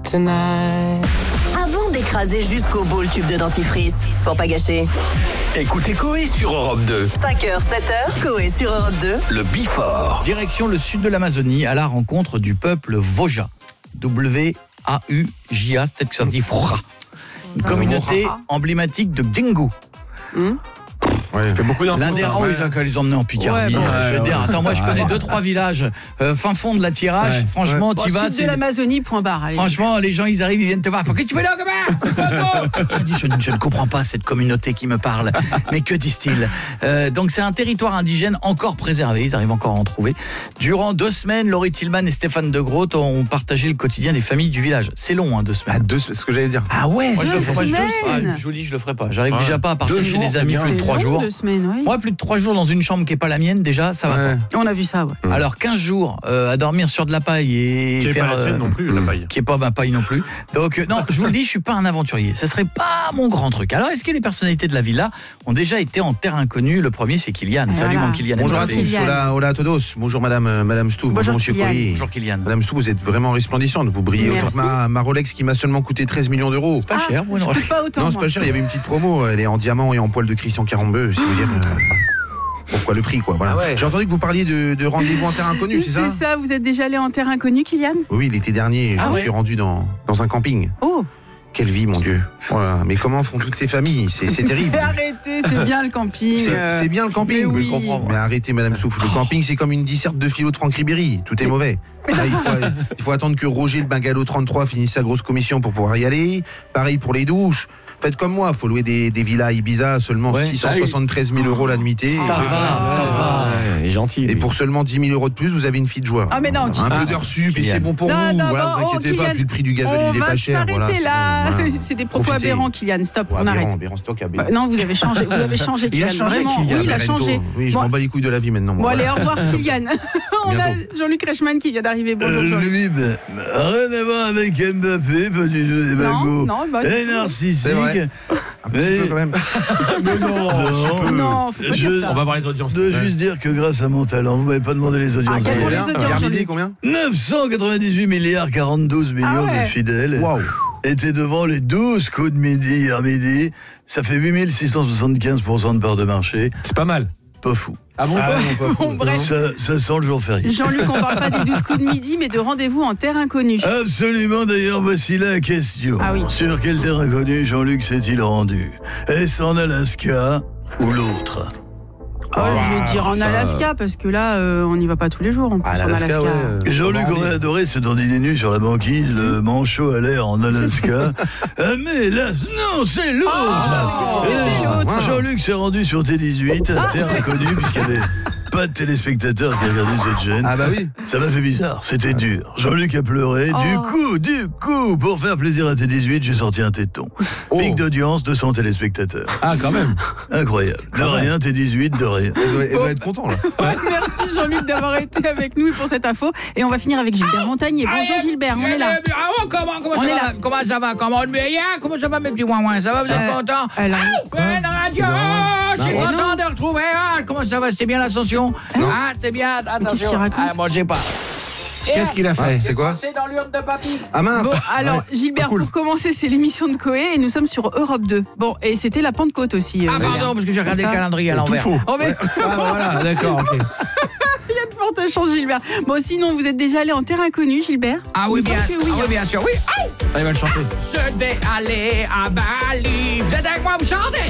tonight. Avant d'écraser jusqu'au bout le tube de dentifrice, faut pas gâcher. Écoutez Coé sur Europe 2. 5h, 7h, Coé sur Europe 2. Le Before. Direction le sud de l'Amazonie à la rencontre du peuple Voja. W-A-U-J-A, peut-être que ça se dit Froja. Une communauté emblématique de Dingo. Ouais. Ça fait beaucoup d'infos. L'un des rares, ils ont les emmener en Picardie. Je veux dire, attends, moi je connais 2-3 villages fin fond de la Tirage. Franchement, tu vas. Sud de l'Amazonie, point barre. Allez. Franchement, les gens, ils arrivent, ils viennent te voir. Qu'est-ce que tu fais là, gamin? Je ne comprends pas cette communauté qui me parle. Mais que disent-ils? Donc, c'est un territoire indigène encore préservé. Ils arrivent encore à en trouver. Durant 2 semaines, Laurie Tillman et Stéphane De Groot ont partagé le quotidien des familles du village. C'est long, 2 semaines. C'est ce que j'allais dire. Ah ouais, moi, je le ferai pas. Je vous dis, je le ferai pas. J'arrive déjà pas à partir chez les amis plus de 3 jours. 2 semaines, oui. Moi, plus de 3 jours dans une chambre qui est pas la mienne, déjà, ça va pas. On a vu ça, ouais. Alors 15 jours à dormir sur de la paille et qui est faire pas la tienne non plus, la paille. Qui est pas ma paille non plus. Donc non, je vous le dis, je suis pas un aventurier. Ça serait pas mon grand truc. Alors est-ce que les personnalités de la villa ont déjà été en terre inconnue? Le premier, c'est Kylian. Salut mon Kylian. Bonjour à tous. Hola a todos. Bonjour madame Stouff. Bonjour monsieur Coé. Bonjour Kylian. Madame Stouff, vous êtes vraiment resplendissante. Vous brillez autant que ma Rolex qui m'a seulement coûté 13 millions d'euros. C'est pas cher, moi, non. Pas autant. Non, c'est pas cher, il y avait une petite promo, elle est en diamant et en poil de Christian Carambeu, si vous dire pourquoi le prix, quoi. Voilà. Ah ouais. J'ai entendu que vous parliez de rendez-vous en terre inconnue, c'est ça? C'est ça, vous êtes déjà allé en terre inconnue, Kylian? Oui, l'été dernier, je me suis rendu dans un camping. Oh. Quelle vie, mon Dieu. Voilà. Mais comment font toutes ces familles? C'est terrible. Arrêtez, c'est bien le camping. C'est bien le camping, oui. Je comprends. Mais arrêtez, madame Souffle. Le camping, c'est comme une disserte de philo de Franck Ribéry. Tout est mauvais. Là, il faut attendre que Roger, le bungalow 33, finisse sa grosse commission pour pouvoir y aller. Pareil pour les douches. Faites comme moi, faut louer des villas à Ibiza, seulement 673 000 € la nuitée. Ça va. Il est gentil. Et pour seulement 10 000 € de plus, vous avez une fille de joie. Ah mais non, un peu d'heures sup et c'est bon pour vous. Voilà, vous inquiétez pas, puis le prix du gazole il est pas cher. On va s'arrêter là. C'est des propos aberrants, Kylian. Stop, on arrête. Non, vous avez changé. Il a changé, vraiment. Kylian. Oui, il a changé. Oui, je m'en bats les couilles de la vie maintenant. Bon, allez, au revoir, Kylian. On a Jean-Luc Reichmann qui vient d'arriver. Bonjour, Jean-Luc. Lui, rien à voir avec Mbappé, pas du tout des bagos. Et narcissique. Un petit peu quand même. Mais non, faut pas dire ça. On va voir les audiences. Je dois juste dire que grâce à mon talent, vous m'avez pas demandé les audiences. Quelles sont les audiences, combien 998 milliards 42 millions de fidèles. Waouh. Étaient devant les 12 coups de midi hier midi. Ça fait 8675% de part de marché. C'est pas mal. Pas fou. Ah bon, bref. Ça sent le jour férié. Jean-Luc, on parle pas des 12 coups de midi, mais de rendez-vous en terre inconnue. Absolument, d'ailleurs, voici la question. Ah oui. Sur quel terre inconnue Jean-Luc s'est-il rendu? Est-ce en Alaska ou l'autre? Je vais dire en Alaska, parce que là, on n'y va pas tous les jours. En plus, en Alaska. Ouais. Jean-Luc aurait adoré se dandiner nu sur la banquise, le manchot à l'air en Alaska. Mais là, non, c'est l'autre. C'était l'autre. Jean-Luc s'est rendu sur T18, terre inconnue, puisqu'il y avait pas de téléspectateurs qui regardaient cette chaîne. Ah bah oui. Ça m'a fait bizarre, c'était dur. Jean-Luc a pleuré. Du coup, pour faire plaisir à T18, j'ai sorti un téton. Pic d'audience, 200 téléspectateurs. Ah, quand même. Incroyable. De rien, T18, de rien. Elle doit être content là. Merci Jean-Luc d'avoir été avec nous pour cette info. Et on va finir avec Gilbert Montagnier. Bonjour Gilbert, on est là. Comment ça va? Comment ça va mes petits ouin-ouin? Ça va, vous êtes contents? Fun Radio, je suis content de retrouver. Comment ça va? C'était bien l'ascension? C'est bien, attention. Qu'est-ce qu'il raconte? Moi, je sais pas. Qu'est-ce qu'il a fait? C'est quoi? C'est dans l'urne de papy. Ah mince. Bon, alors Gilbert, pour commencer, c'est l'émission de Coé et nous sommes sur Europe 2. Bon, et c'était la Pentecôte aussi. Pardon, parce que j'ai regardé le calendrier à l'envers. Oh, mais... voilà, d'accord, ok. Il y a de fortes chances, Gilbert. Bon, sinon, vous êtes déjà allé en terre inconnue, Gilbert? Oui, bien sûr, oui. Il va le chanter. Je vais aller à Bali. Vous êtes avec moi, vous chantez?